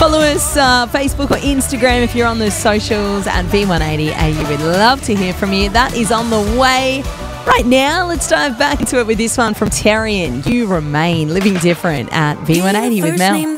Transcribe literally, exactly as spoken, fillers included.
Follow us uh, Facebook or Instagram if you're on the socials at V one eighty A U. We'd love to hear from you. That is on the way. Right now, let's dive back into it with this one from Terrian. You Remain, Living Different at V one eighty with Mel.